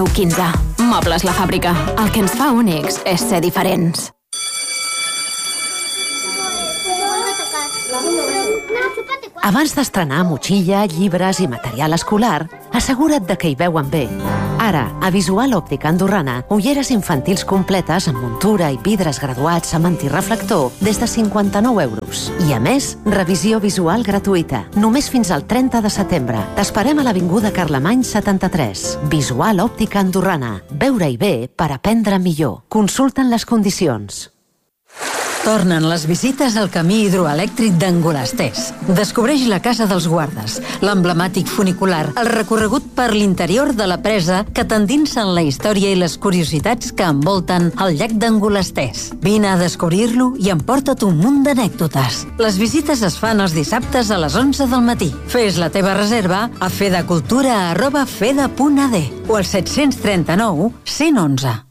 15. Mobles La Fàbrica. El que ens fa únics és ser diferents. Abans d'estrenar motxilla, llibres i material escolar, assegura't de que hi veuen bé. Ara, a Visual Òptica Andorrana, ulleres infantils completes amb muntura i vidres graduats amb antireflector des de 59 euros. I a més, revisió visual gratuïta. Només fins al 30 de setembre. T'esperem a l'Avinguda Carlemany 73. Visual Òptica Andorrana. Veure-hi bé per aprendre millor. Consulten les condicions. Tornen les visites al camí hidroelèctric d'Angolasters. Descobreix la Casa dels Guardes, l'emblemàtic funicular, el recorregut per l'interior de la presa que t'endinsa en la història i les curiositats que envolten el llac d'Angolasters. Vine a descobrir-lo i emporta't un munt d'anècdotes. Les visites es fan els dissabtes a les 11 del matí. Fes la teva reserva a fedacultura@feda.ad o al 739 111.